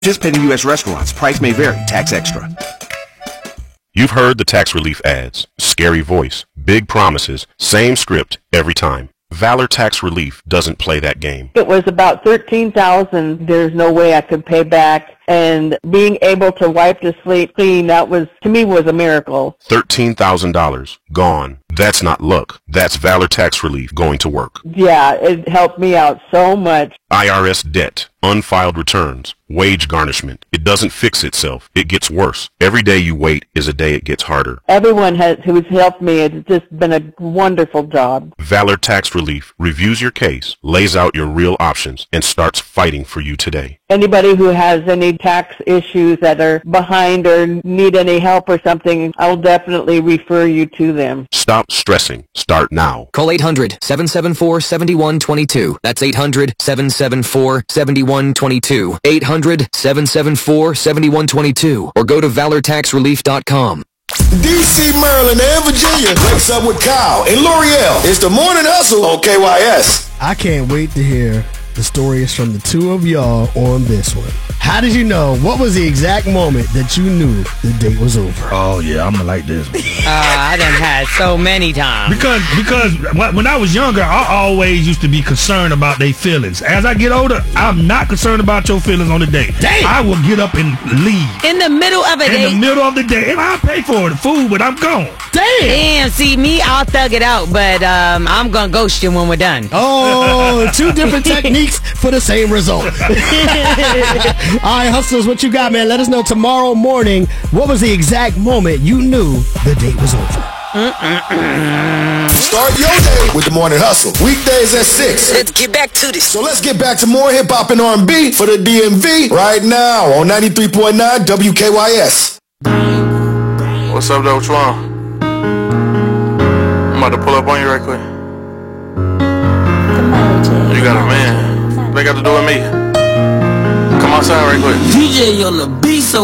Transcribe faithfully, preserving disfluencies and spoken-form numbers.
Participating U S restaurants. Price may vary. Tax extra. You've heard the tax relief ads. Scary voice, big promises, same script every time. Valor Tax Relief doesn't play that game. It was about thirteen thousand dollars. There's no way I could pay back. And being able to wipe the slate clean, that was, to me, was a miracle. thirteen thousand dollars gone. That's not luck. That's Valor Tax Relief going to work. Yeah, it helped me out so much. I R S debt, unfiled returns, wage garnishment. It doesn't fix itself. It gets worse. Every day you wait is a day it gets harder. Everyone has, who's helped me, it's just been a wonderful job. Valor Tax Relief reviews your case, lays out your real options, and starts fighting for you today. Anybody who has any tax issues that are behind or need any help or something, I'll definitely refer you to them. Stop stressing. Start now. Call eight hundred, seven seven four, seven one two two. That's eight hundred, seven seven four, seven one two two. eight hundred, seven seven four, seven one two two. Or go to valor tax relief dot com. D C, Maryland, and Virginia wakes up with Kyle and L'Oreal. It's the Morning Hustle on K Y S. I can't wait to hear the stories from the two of y'all on this one. How did you know? What was the exact moment that you knew the date was over? Oh, yeah, I'm going to like this one. uh, I done had so many times. Because because when I was younger, I always used to be concerned about their feelings. As I get older, I'm not concerned about your feelings on the date. Damn. I will get up and leave. In the middle of a In date? the middle of the day. And I'll pay for the food, but I'm gone. Damn. Damn, see, me, I'll thug it out, but um, I'm going to ghost you when we're done. Oh, two different techniques for the same result. All right, hustlers, what you got, man? Let us know tomorrow morning what was the exact moment you knew the date was over. Start your day with the Morning Hustle. Weekdays at six. Let's get back to this. So let's get back to more hip-hop and R and B for the D M V right now on ninety-three point nine W K Y S. What's up, though? What you want? I'm about to pull up on you right quick. You got a man. What they got to do with me? Come outside right quick. D J on the beat, so